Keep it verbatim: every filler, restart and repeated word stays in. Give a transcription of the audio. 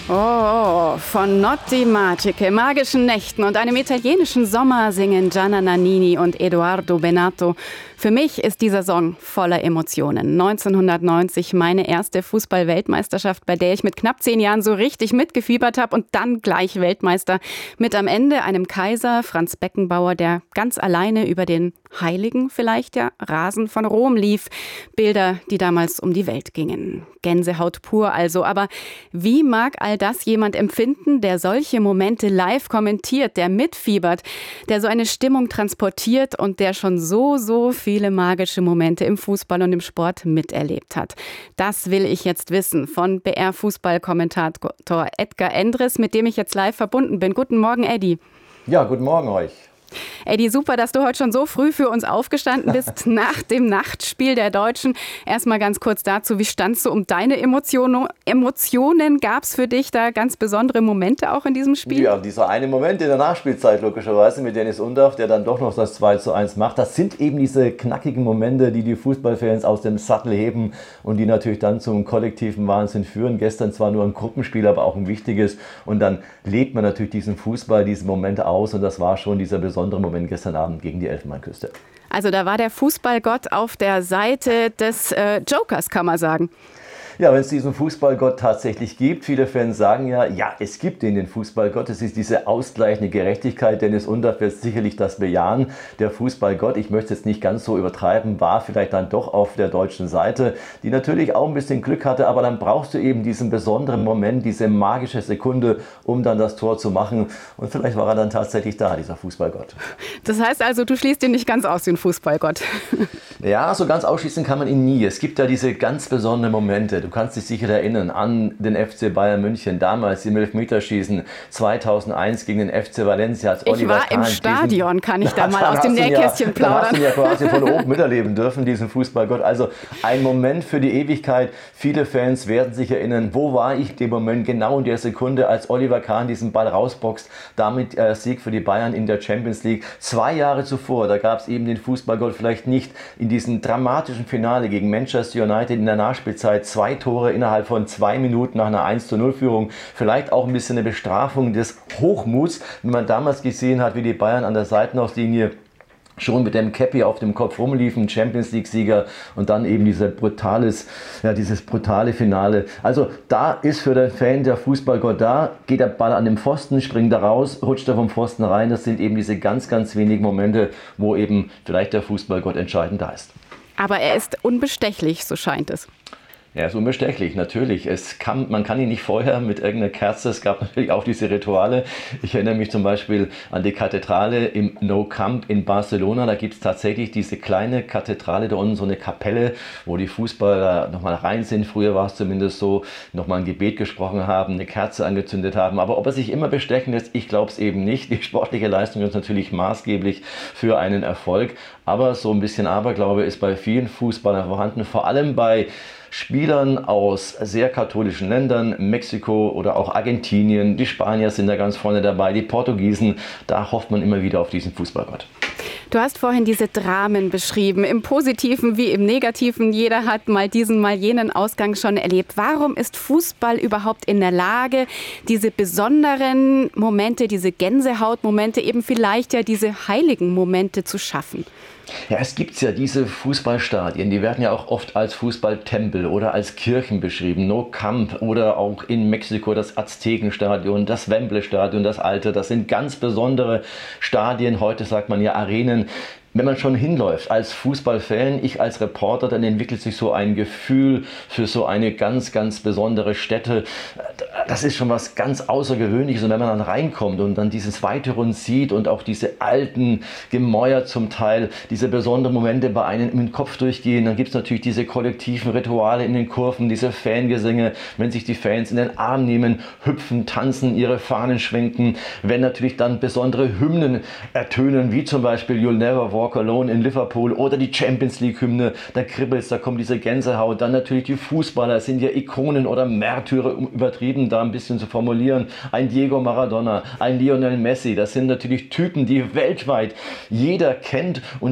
Oh, von Notti Magiche, magischen Nächten und einem italienischen Sommer singen Gianna Nannini und Edoardo Bennato. Für mich ist dieser Song voller Emotionen. neunzehnhundertneunzig meine erste Fußball-Weltmeisterschaft, bei der ich mit knapp zehn Jahren so richtig mitgefiebert habe und dann gleich Weltmeister. Mit am Ende einem Kaiser, Franz Beckenbauer, der ganz alleine über den Heiligen vielleicht ja Rasen von Rom lief. Bilder, die damals um die Welt gingen. Gänsehaut pur also. Aber wie mag all das jemand empfinden, der solche Momente live kommentiert, der mitfiebert, der so eine Stimmung transportiert und der schon so, so viele magische Momente im Fußball und im Sport miterlebt hat? Das will ich jetzt wissen von B R-Fußballkommentator Edgar Endres, mit dem ich jetzt live verbunden bin. Guten Morgen, Eddie. Ja, guten Morgen euch. Eddie, super, dass du heute schon so früh für uns aufgestanden bist nach dem Nachtspiel der Deutschen. Erstmal ganz kurz dazu, wie standst du um deine Emotionen? Emotionen gab es für dich da ganz besondere Momente auch in diesem Spiel? Ja, dieser eine Moment in der Nachspielzeit logischerweise mit Dennis Undaff, der dann doch noch das zwei zu eins macht. Das sind eben diese knackigen Momente, die die Fußballfans aus dem Sattel heben und die natürlich dann zum kollektiven Wahnsinn führen. Gestern zwar nur ein Gruppenspiel, aber auch ein wichtiges. Und dann lebt man natürlich diesen Fußball, diese Momente aus und das war schon dieser besondere Moment gestern Abend gegen die Elfenbeinküste. Also da war der Fußballgott auf der Seite des äh, Jokers, kann man sagen. Ja, wenn es diesen Fußballgott tatsächlich gibt, viele Fans sagen ja, ja, es gibt den, den Fußballgott, es ist diese ausgleichende Gerechtigkeit. Dennis Undaff wird sicherlich das bejahen. Der Fußballgott, ich möchte es jetzt nicht ganz so übertreiben, war vielleicht dann doch auf der deutschen Seite, die natürlich auch ein bisschen Glück hatte, aber dann brauchst du eben diesen besonderen Moment, diese magische Sekunde, um dann das Tor zu machen. Und vielleicht war er dann tatsächlich da, dieser Fußballgott. Das heißt also, du schließt ihn nicht ganz aus, den Fußballgott. Ja, so ganz ausschließen kann man ihn nie. Es gibt da diese ganz besonderen Momente. Du kannst dich sicher erinnern an den F C Bayern München, damals im Elfmeterschießen zweitausendeins gegen den F C Valencia. Als ich Oliver war Kahn im Stadion, kann ich da diesen, mal aus dem Nähkästchen ja, plaudern. Dann hast du ihn ja quasi von oben miterleben dürfen, diesen Fußballgott. Also ein Moment für die Ewigkeit. Viele Fans werden sich erinnern, wo war ich dem Moment, genau in der Sekunde, als Oliver Kahn diesen Ball rausboxt, damit äh, Sieg für die Bayern in der Champions League. Zwei Jahre zuvor, da gab es eben den Fußballgott vielleicht nicht in diesem dramatischen Finale gegen Manchester United in der Nachspielzeit. Zwei Tore innerhalb von zwei Minuten nach einer eins zu null Führung. Vielleicht auch ein bisschen eine Bestrafung des Hochmuts, wie man damals gesehen hat, wie die Bayern an der Seitenauslinie schon mit dem Käppi auf dem Kopf rumliefen, Champions League-Sieger und dann eben dieser brutales, ja, dieses brutale Finale. Also da ist für den Fan der Fußballgott da, geht der Ball an den Pfosten, springt da raus, rutscht er vom Pfosten rein. Das sind eben diese ganz, ganz wenigen Momente, wo eben vielleicht der Fußballgott entscheidend da ist. Aber er ist unbestechlich, so scheint es. Er ist unbestechlich, natürlich. Es kann, man kann ihn nicht vorher mit irgendeiner Kerze, es gab natürlich auch diese Rituale. Ich erinnere mich zum Beispiel an die Kathedrale im Nou Camp in Barcelona. Da gibt es tatsächlich diese kleine Kathedrale, da unten so eine Kapelle, wo die Fußballer nochmal rein sind. Früher war es zumindest so, nochmal ein Gebet gesprochen haben, eine Kerze angezündet haben. Aber ob er sich immer bestechen lässt, ich glaube es eben nicht. Die sportliche Leistung ist natürlich maßgeblich für einen Erfolg. Aber so ein bisschen Aberglaube ist bei vielen Fußballern vorhanden, vor allem bei Spielern aus sehr katholischen Ländern, Mexiko oder auch Argentinien. Die Spanier sind da ganz vorne dabei, die Portugiesen. Da hofft man immer wieder auf diesen Fußballgott. Du hast vorhin diese Dramen beschrieben, im Positiven wie im Negativen. Jeder hat mal diesen, mal jenen Ausgang schon erlebt. Warum ist Fußball überhaupt in der Lage, diese besonderen Momente, diese Gänsehautmomente, eben vielleicht ja diese heiligen Momente zu schaffen? Ja, es gibt ja diese Fußballstadien, die werden ja auch oft als Fußballtempel oder als Kirchen beschrieben. Nou Camp oder auch in Mexiko das Aztekenstadion, das Wembley-Stadion, das alte. Das sind ganz besondere Stadien. Heute sagt man ja Arenen. Wenn man schon hinläuft als Fußballfan, ich als Reporter, dann entwickelt sich so ein Gefühl für so eine ganz, ganz besondere Stätte. Das ist schon was ganz Außergewöhnliches. Und wenn man dann reinkommt und dann dieses weite Rund sieht und auch diese alten Gemäuer zum Teil, diese besonderen Momente bei einem im Kopf durchgehen, dann gibt es natürlich diese kollektiven Rituale in den Kurven, diese Fangesänge, wenn sich die Fans in den Arm nehmen, hüpfen, tanzen, ihre Fahnen schwenken, wenn natürlich dann besondere Hymnen ertönen, wie zum Beispiel You'll Never Walk Alone in Liverpool oder die Champions League Hymne, da kribbelt's, da kommt diese Gänsehaut, dann natürlich die Fußballer, sind ja Ikonen oder Märtyrer, um übertrieben da ein bisschen zu formulieren, ein Diego Maradona, ein Lionel Messi, das sind natürlich Typen, die weltweit jeder kennt und